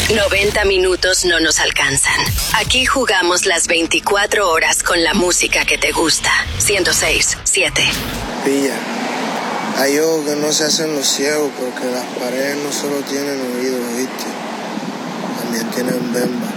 90 minutos no nos alcanzan. Aquí jugamos las 24 horas con la música que te gusta. 106.7. Pilla, hay ojos que no se hacen los ciegos porque las paredes no solo tienen oídos, ¿viste? También tienen bemba.